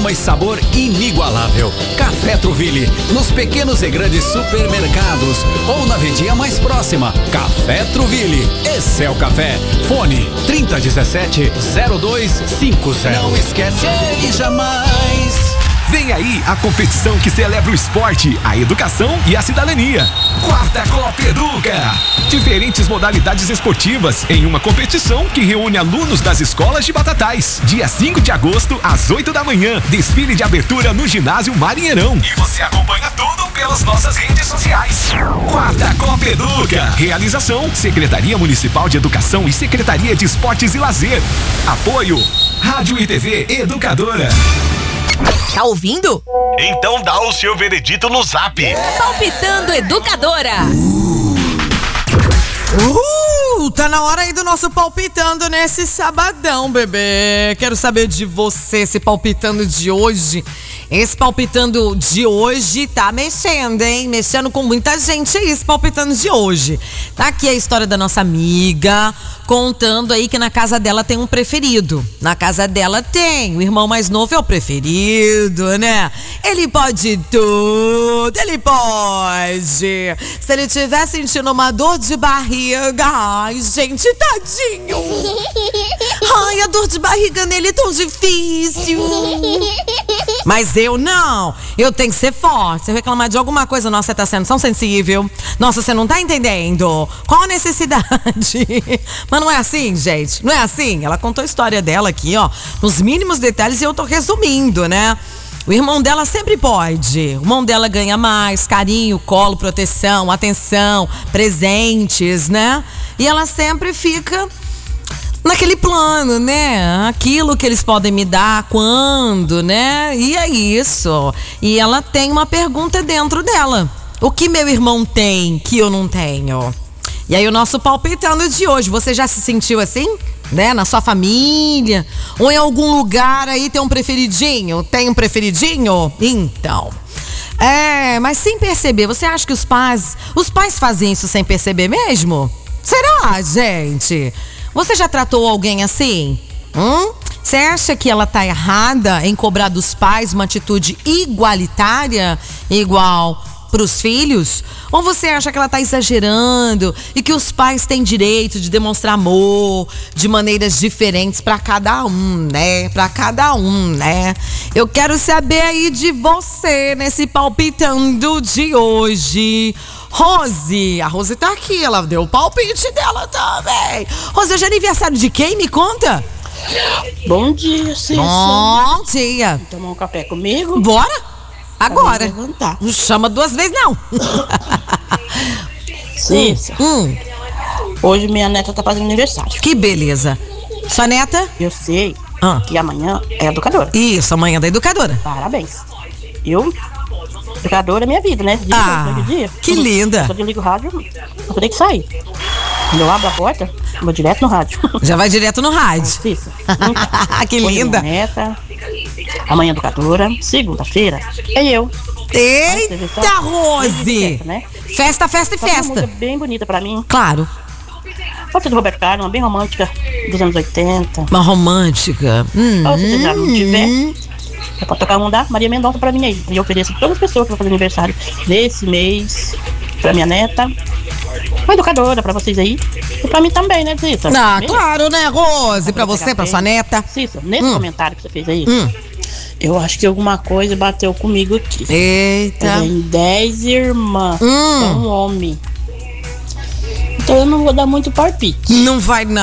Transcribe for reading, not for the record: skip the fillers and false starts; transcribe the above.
aroma e sabor inigualável. Café Trouville, nos pequenos e grandes supermercados ou na vendinha mais próxima. Café Trouville, esse é o café. Fone 3017-0250. Não esquece e jamais. Vem aí a competição que celebra o esporte, a educação e a cidadania. Quarta Copa Educa. Diferentes modalidades esportivas em uma competição que reúne alunos das escolas de Batatais. Dia 5 de agosto, às 8 da manhã, desfile de abertura no ginásio Marinheirão. E você acompanha tudo pelas nossas redes sociais. Quarta Copa Educa. Realização: Secretaria Municipal de Educação e Secretaria de Esportes e Lazer. Apoio: Rádio e TV Educadora. Tá ouvindo? Então dá o seu veredito no Zap. Palpitando Educadora. Tá na hora aí do nosso palpitando nesse sabadão, bebê. Quero saber de você, esse palpitando de hoje. Esse palpitando de hoje tá mexendo, hein? Mexendo com muita gente aí, esse palpitando de hoje. Tá aqui a história da nossa amiga, contando aí que na casa dela tem um preferido. Na casa dela tem, o irmão mais novo é o preferido, né? Ele pode tudo, ele pode. Se ele tiver sentindo uma dor de barriga, ai, gente, tadinho. Ai, a dor de barriga nele é tão difícil. Mas eu não, eu tenho que ser forte. Se eu reclamar de alguma coisa, nossa, você tá sendo tão sensível. Nossa, você não tá entendendo. Qual a necessidade? Mas não é assim, gente, não é assim. Ela contou a história dela aqui, ó, nos mínimos detalhes, e eu tô resumindo, né? O irmão dela sempre pode. O irmão dela ganha mais carinho, colo, proteção, atenção, presentes, né? E ela sempre fica naquele plano, né? Aquilo que eles podem me dar, quando, né? E é isso. E ela tem uma pergunta dentro dela. O que meu irmão tem que eu não tenho? E aí o nosso palpitando de hoje, você já se sentiu assim? Né? Na sua família? Ou em algum lugar aí tem um preferidinho? Tem um preferidinho? Então... mas sem perceber, você acha que os pais fazem isso sem perceber mesmo? Será, gente? Você já tratou alguém assim? Você acha que ela tá errada em cobrar dos pais uma atitude igualitária, igual pros filhos? Ou você acha que ela tá exagerando e que os pais têm direito de demonstrar amor de maneiras diferentes pra cada um, né? Pra cada um, né? Eu quero saber aí de você nesse palpitando de hoje. Rose, a Rose tá aqui, ela deu o palpite dela também. Rose, hoje é aniversário de quem? Me conta. Bom dia, Cícero. Bom dia. Tomar um café comigo? Bora? Agora. Não chama 2 vezes, não. Cícero. Hoje minha neta tá fazendo aniversário. Que beleza. Sua neta? Eu sei que amanhã é educadora. Isso, amanhã da educadora. Parabéns. Educadora é minha vida, né? Dia. Que linda. Quando eu ligo o rádio, eu tenho que sair. Quando eu abro a porta, eu vou direto no rádio. Já vai direto no rádio. Isso. Que linda. Minha neta, amanhã educadora, segunda-feira é eu. Eita, Rose! Festa, né? Festa e Uma festa. música bem bonita pra mim. Claro. Pode ser do Roberto Carlos, uma bem romântica, dos anos 80. Uma romântica. Ou se você já não tiver, você pode tocar um da Maria Mendonça pra mim aí. E eu ofereço pra todas as pessoas que vão fazer aniversário nesse mês, pra minha neta, uma educadora pra vocês aí. E pra mim também, né, Cícero? Claro, né, Rose? Pra você, pra sua neta. Cícero, nesse comentário que você fez aí, eu acho que alguma coisa bateu comigo aqui. Eita. Tem 10 irmãs, um homem. Então eu não vou dar muito palpite. Não vai, não.